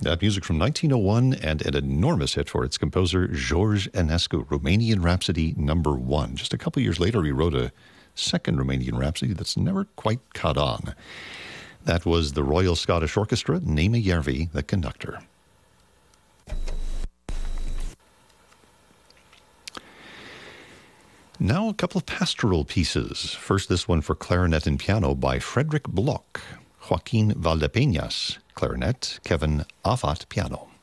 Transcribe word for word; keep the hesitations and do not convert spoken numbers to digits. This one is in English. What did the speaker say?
That music from nineteen oh one and an enormous hit for its composer, George Enescu, Romanian Rhapsody number one. Just a couple years later, he wrote a second Romanian Rhapsody that's never quite caught on. That was the Royal Scottish Orchestra, Naima Järvi, the conductor. Now a couple of pastoral pieces. First, this one for clarinet and piano by Frederick Bloch, Joaquin Valdepeñas, clarinet, Kevin Afat, piano.